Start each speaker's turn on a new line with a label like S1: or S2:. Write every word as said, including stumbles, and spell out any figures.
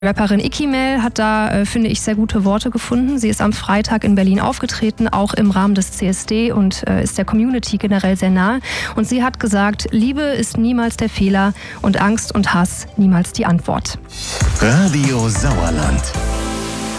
S1: Rapperin Ikimel hat da, äh, finde ich, sehr gute Worte gefunden. Sie ist am Freitag in Berlin aufgetreten, auch im Rahmen des C S D und äh, ist der Community generell sehr nahe. Und sie hat gesagt, Liebe ist niemals der Fehler und Angst und Hass niemals die Antwort.
S2: Radio Sauerland.